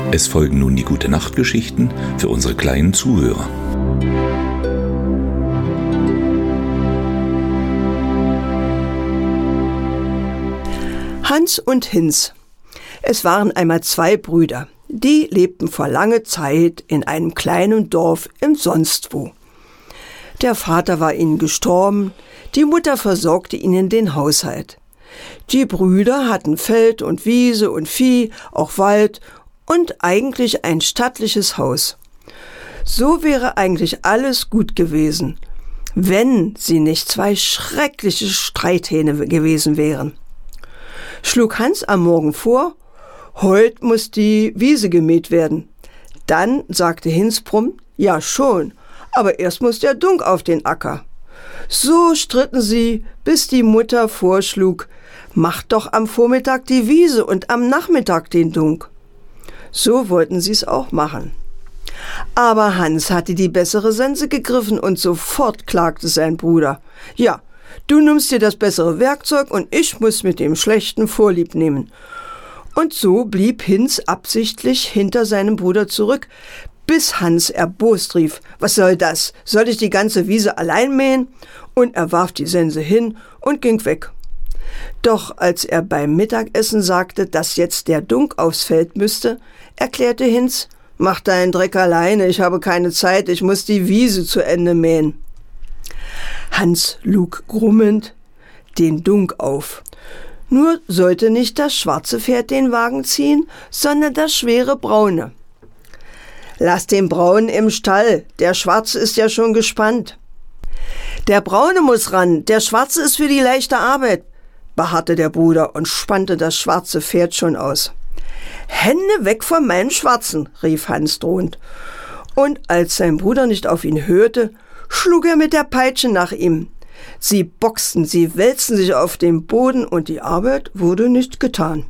Es folgen nun die Gute-Nacht-Geschichten für unsere kleinen Zuhörer. Hans und Hinz. Es waren einmal zwei Brüder. Die lebten vor langer Zeit in einem kleinen Dorf im Sonstwo. Der Vater war ihnen gestorben, die Mutter versorgte ihnen den Haushalt. Die Brüder hatten Feld und Wiese und Vieh, auch Wald und eigentlich ein stattliches Haus. So wäre eigentlich alles gut gewesen, wenn sie nicht zwei schreckliche Streithähne gewesen wären. Schlug Hans am Morgen vor, heut muss die Wiese gemäht werden. Dann sagte Hinz prompt, ja schon, aber erst muss der Dunk auf den Acker. So stritten sie, bis die Mutter vorschlug, macht doch am Vormittag die Wiese und am Nachmittag den Dunk. So wollten sie es auch machen. Aber Hans hatte die bessere Sense gegriffen und sofort klagte sein Bruder. Ja, du nimmst dir das bessere Werkzeug und ich muss mit dem Schlechten Vorlieb nehmen. Und so blieb Hinz absichtlich hinter seinem Bruder zurück, bis Hans erbost rief, was soll das? Soll ich die ganze Wiese allein mähen? Und er warf die Sense hin und ging weg. Doch als er beim Mittagessen sagte, dass jetzt der Dunk aufs Feld müsste, erklärte Hinz, mach deinen Dreck alleine, ich habe keine Zeit, ich muss die Wiese zu Ende mähen. Hans lug grummend den Dunk auf. Nur sollte nicht das schwarze Pferd den Wagen ziehen, sondern das schwere braune. Lass den Braunen im Stall, der Schwarze ist ja schon gespannt. Der Braune muss ran, der Schwarze ist für die leichte Arbeit, beharrte der Bruder und spannte das schwarze Pferd schon aus. Hände weg von meinem Schwarzen, rief Hans drohend. Und als sein Bruder nicht auf ihn hörte, schlug er mit der Peitsche nach ihm. Sie boxten, sie wälzten sich auf den Boden und die Arbeit wurde nicht getan.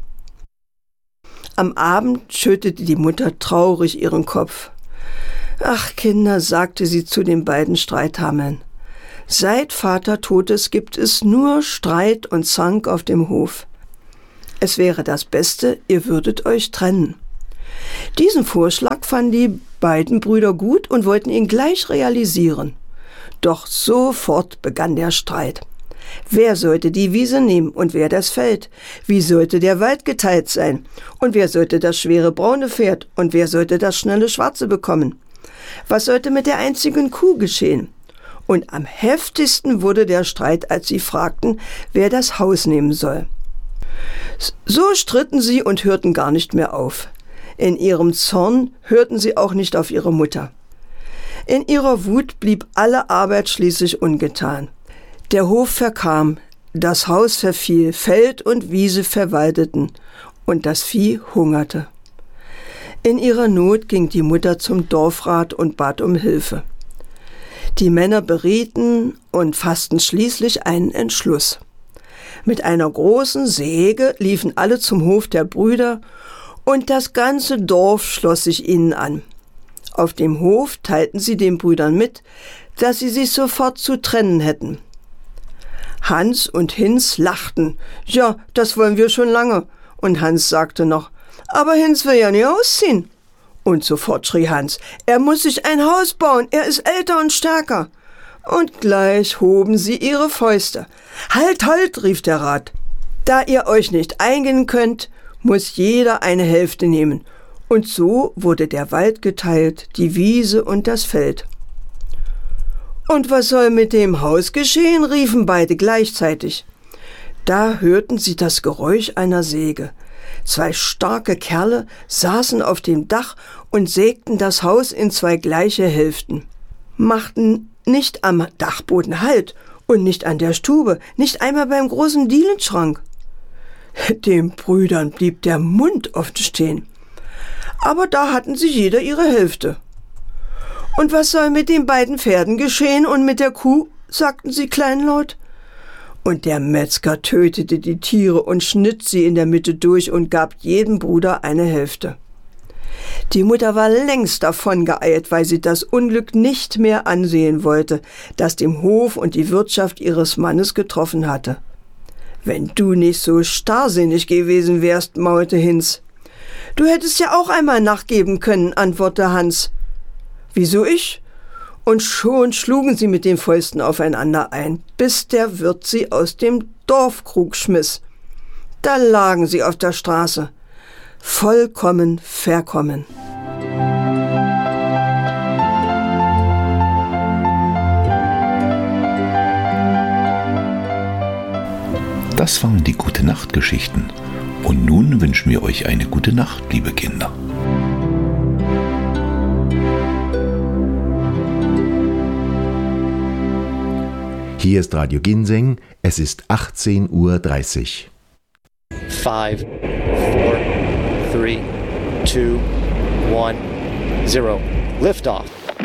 Am Abend schüttelte die Mutter traurig ihren Kopf. Ach Kinder, sagte sie zu den beiden Streithammeln. Seit Vater tot ist, gibt es nur Streit und Zank auf dem Hof. Es wäre das Beste, ihr würdet euch trennen. Diesen Vorschlag fanden die beiden Brüder gut und wollten ihn gleich realisieren. Doch sofort begann der Streit. Wer sollte die Wiese nehmen und wer das Feld? Wie sollte der Wald geteilt sein? Und wer sollte das schwere braune Pferd? Und wer sollte das schnelle schwarze bekommen? Was sollte mit der einzigen Kuh geschehen? Und am heftigsten wurde der Streit, als sie fragten, wer das Haus nehmen soll. So stritten sie und hörten gar nicht mehr auf. In ihrem Zorn hörten sie auch nicht auf ihre Mutter. In ihrer Wut blieb alle Arbeit schließlich ungetan. Der Hof verkam, das Haus verfiel, Feld und Wiese verwaldeten und das Vieh hungerte. In ihrer Not ging die Mutter zum Dorfrat und bat um Hilfe. Die Männer berieten und fassten schließlich einen Entschluss. Mit einer großen Säge liefen alle zum Hof der Brüder und das ganze Dorf schloss sich ihnen an. Auf dem Hof teilten sie den Brüdern mit, dass sie sich sofort zu trennen hätten. Hans und Hinz lachten. Ja, das wollen wir schon lange. Und Hans sagte noch, aber Hinz will ja nicht ausziehen. Und sofort schrie Hans, er muss sich ein Haus bauen, er ist älter und stärker. Und gleich hoben sie ihre Fäuste. Halt, halt, rief der Rat. Da ihr euch nicht eingehen könnt, muss jeder eine Hälfte nehmen. Und so wurde der Wald geteilt, die Wiese und das Feld. Und was soll mit dem Haus geschehen, riefen beide gleichzeitig. Da hörten sie das Geräusch einer Säge. Zwei starke Kerle saßen auf dem Dach und sägten das Haus in zwei gleiche Hälften. Machten nicht am Dachboden Halt und nicht an der Stube, nicht einmal beim großen Dielenschrank. Den Brüdern blieb der Mund offen stehen. Aber da hatten sie jeder ihre Hälfte. Und was soll mit den beiden Pferden geschehen und mit der Kuh, sagten sie kleinlaut. Und der Metzger tötete die Tiere und schnitt sie in der Mitte durch und gab jedem Bruder eine Hälfte. Die Mutter war längst davongeeilt, weil sie das Unglück nicht mehr ansehen wollte, das dem Hof und die Wirtschaft ihres Mannes getroffen hatte. Wenn du nicht so starrsinnig gewesen wärst, maulte Hinz. Du hättest ja auch einmal nachgeben können, antwortete Hans. Wieso ich? Und schon schlugen sie mit den Fäusten aufeinander ein, bis der Wirt sie aus dem Dorfkrug schmiss. Da lagen sie auf der Straße. Vollkommen verkommen. Das waren die Gute-Nacht-Geschichten. Und nun wünschen wir euch eine gute Nacht, liebe Kinder. Hier ist Radio Ginseng, es ist 18:30 Uhr. 5, 4, 3, 2, 1, 0. Liftoff.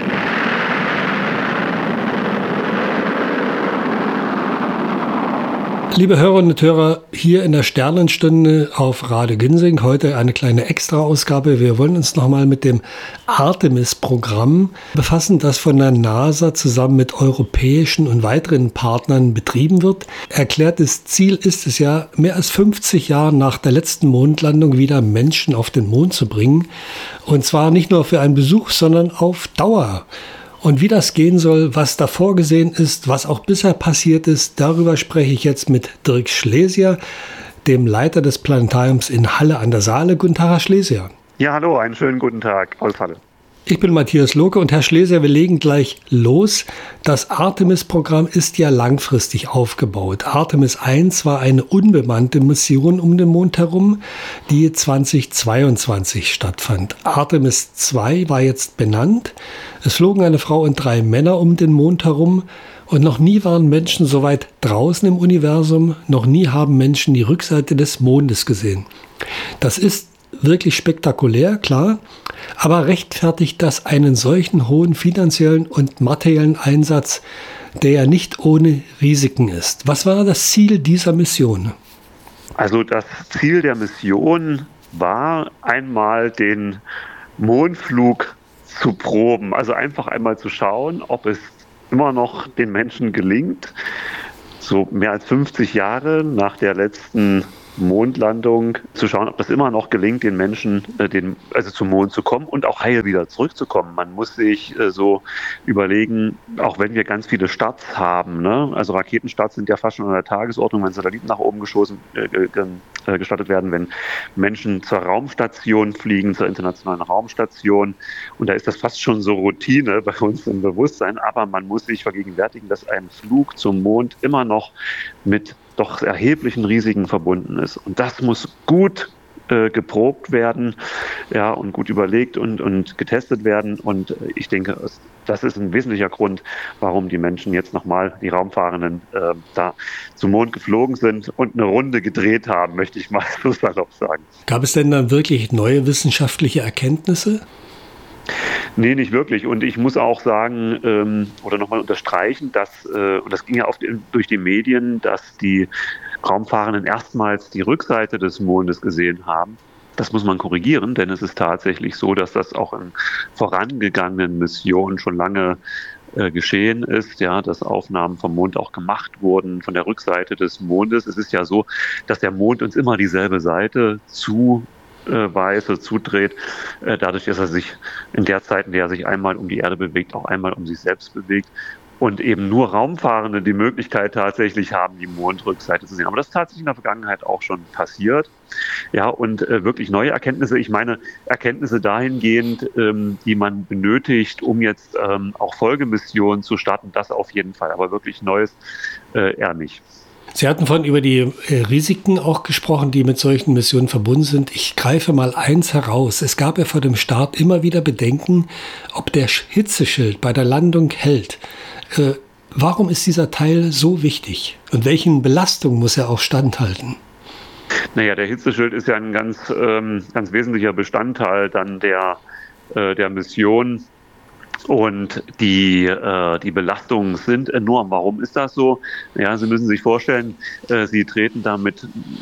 Liebe Hörerinnen und Hörer, hier in der Sternenstunde auf Radio Ginseng, heute eine kleine Extra-Ausgabe. Wir wollen uns nochmal mit dem Artemis-Programm befassen, das von der NASA zusammen mit europäischen und weiteren Partnern betrieben wird. Erklärtes Ziel ist es ja, mehr als 50 Jahre nach der letzten Mondlandung wieder Menschen auf den Mond zu bringen. Und zwar nicht nur für einen Besuch, sondern auf Dauer. Und wie das gehen soll, was da vorgesehen ist, was auch bisher passiert ist, darüber spreche ich jetzt mit Dirk Schlesier, dem Leiter des Planetariums in Halle an der Saale. Guten Tag, Herr Schlesier. Ja, hallo, einen schönen guten Tag aus Halle. Ich bin Matthias Lohke und Herr Schlesier, wir legen gleich los. Das Artemis-Programm ist ja langfristig aufgebaut. Artemis 1 war eine unbemannte Mission um den Mond herum, die 2022 stattfand. Artemis 2 war jetzt benannt. Es flogen eine Frau und 3 Männer um den Mond herum. Und noch nie waren Menschen so weit draußen im Universum, noch nie haben Menschen die Rückseite des Mondes gesehen. Das ist wirklich spektakulär, klar, aber rechtfertigt das einen solchen hohen finanziellen und materiellen Einsatz, der ja nicht ohne Risiken ist? Was war das Ziel dieser Mission? Also das Ziel der Mission war einmal den Mondflug zu proben, also einfach einmal zu schauen, ob es immer noch den Menschen gelingt, so mehr als 50 Jahre nach der letzten Mondlandung zu schauen, ob das immer noch gelingt, den Menschen zum Mond zu kommen und auch heil wieder zurückzukommen. Man muss sich so überlegen, auch wenn wir ganz viele Starts haben, ne? Also Raketenstarts sind ja fast schon an der Tagesordnung, wenn Satelliten nach oben gestartet werden, wenn Menschen zur Raumstation fliegen, zur internationalen Raumstation, und da ist das fast schon so Routine bei uns im Bewusstsein, aber man muss sich vergegenwärtigen, dass ein Flug zum Mond immer noch mit doch erheblichen Risiken verbunden ist. Und das muss gut geprobt werden, ja, und gut überlegt und getestet werden. Und ich denke, das ist ein wesentlicher Grund, warum die Menschen jetzt nochmal, die Raumfahrenden, da zum Mond geflogen sind und eine Runde gedreht haben, möchte ich mal so salopp sagen. Gab es denn dann wirklich neue wissenschaftliche Erkenntnisse? Nee, nicht wirklich. Und ich muss auch sagen, oder nochmal unterstreichen, dass, und das ging ja oft durch die Medien, dass die Raumfahrenden erstmals die Rückseite des Mondes gesehen haben. Das muss man korrigieren, denn es ist tatsächlich so, dass das auch in vorangegangenen Missionen schon lange geschehen ist, ja, dass Aufnahmen vom Mond auch gemacht wurden von der Rückseite des Mondes. Es ist ja so, dass der Mond uns immer dieselbe Seite zudreht, dadurch, dass er sich in der Zeit, in der er sich einmal um die Erde bewegt, auch einmal um sich selbst bewegt. Und eben nur Raumfahrende die Möglichkeit tatsächlich haben, die Mondrückseite zu sehen. Aber das ist tatsächlich in der Vergangenheit auch schon passiert. Ja, und wirklich neue Erkenntnisse, ich meine Erkenntnisse dahingehend, die man benötigt, um jetzt auch Folgemissionen zu starten, das auf jeden Fall. Aber wirklich Neues eher nicht. Sie hatten vorhin über die Risiken auch gesprochen, die mit solchen Missionen verbunden sind. Ich greife mal eins heraus. Es gab ja vor dem Start immer wieder Bedenken, ob der Hitzeschild bei der Landung hält. Warum ist dieser Teil so wichtig? Und welchen Belastungen muss er auch standhalten? Naja, der Hitzeschild ist ja ein ganz wesentlicher Bestandteil dann der Mission. Und die Belastungen sind enorm. Warum ist das so? Ja, Sie müssen sich vorstellen, Sie treten da mit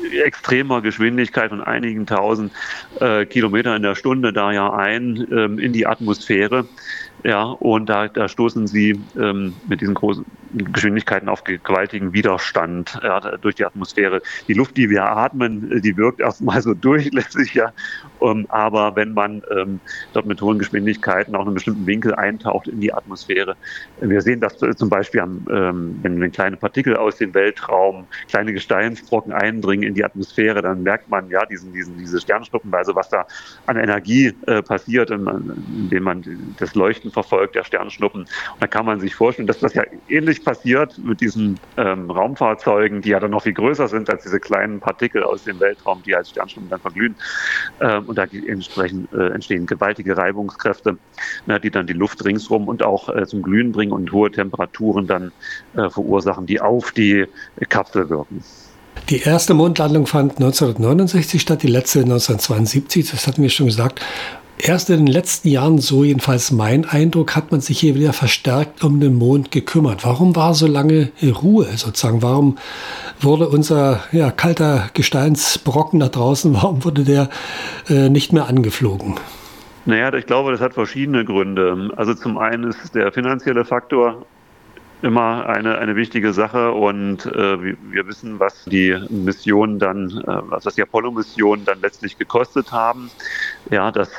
extremer Geschwindigkeit von einigen tausend Kilometer in der Stunde da ja in die Atmosphäre. Ja, und da stoßen sie mit diesen großen Geschwindigkeiten auf gewaltigen Widerstand durch die Atmosphäre. Die Luft, die wir atmen, die wirkt erstmal so durchlässig, ja. Aber wenn man dort mit hohen Geschwindigkeiten auch in einem bestimmten Winkel eintaucht in die Atmosphäre, wir sehen das zum Beispiel, wenn kleine Partikel aus dem Weltraum, kleine Gesteinsbrocken eindringen in die Atmosphäre, dann merkt man ja diese Sternschnuppen, also was da an Energie passiert, indem man das Leuchten verfolgt der Sternschnuppen. Und da kann man sich vorstellen, dass das ja ähnlich passiert mit diesen Raumfahrzeugen, die ja dann noch viel größer sind als diese kleinen Partikel aus dem Weltraum, die als Sternschnuppen dann verglühen. Und da entsprechend entstehen gewaltige Reibungskräfte, die dann die Luft ringsrum und auch zum Glühen bringen und hohe Temperaturen dann verursachen, die auf die Kapsel wirken. Die erste Mondlandung fand 1969 statt, die letzte 1972, das hatten wir schon gesagt. Erst in den letzten Jahren, so jedenfalls mein Eindruck, hat man sich hier wieder verstärkt um den Mond gekümmert. Warum war so lange Ruhe sozusagen? Warum wurde unser kalter Gesteinsbrocken da draußen, warum wurde der nicht mehr angeflogen? Naja, ich glaube, das hat verschiedene Gründe. Also zum einen ist der finanzielle Faktor immer eine wichtige Sache, und wir wissen, was die Missionen dann, was die Apollo-Missionen dann letztlich gekostet haben. Ja, das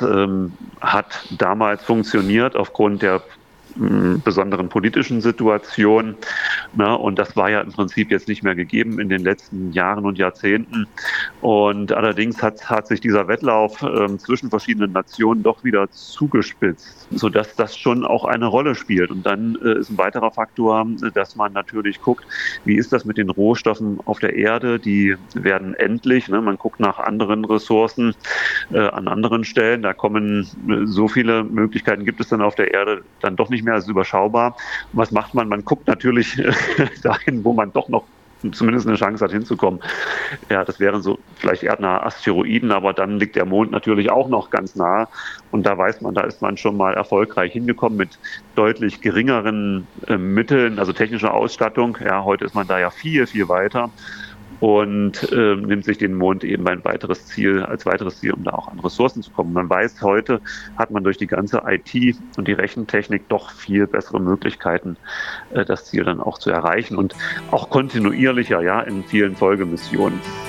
hat damals funktioniert aufgrund der besonderen politischen Situation. Und das war ja im Prinzip jetzt nicht mehr gegeben in den letzten Jahren und Jahrzehnten. Und allerdings hat sich dieser Wettlauf zwischen verschiedenen Nationen doch wieder zugespitzt, sodass das schon auch eine Rolle spielt. Und dann ist ein weiterer Faktor, dass man natürlich guckt, wie ist das mit den Rohstoffen auf der Erde? Die werden endlich. Man guckt nach anderen Ressourcen an anderen Stellen. Da kommen so viele Möglichkeiten, gibt es dann auf der Erde dann doch nicht mehr, als überschaubar. Und was macht man? Man guckt natürlich dahin, wo man doch noch zumindest eine Chance hat, hinzukommen. Ja, das wären so vielleicht erdnahe Asteroiden, aber dann liegt der Mond natürlich auch noch ganz nah. Und da weiß man, da ist man schon mal erfolgreich hingekommen mit deutlich geringeren Mitteln, also technischer Ausstattung. Ja, heute ist man da ja viel, viel weiter und nimmt sich den Mond eben als weiteres Ziel, um da auch an Ressourcen zu kommen. Man weiß, heute hat man durch die ganze IT und die Rechentechnik doch viel bessere Möglichkeiten, das Ziel dann auch zu erreichen, und auch kontinuierlicher, in vielen Folgemissionen.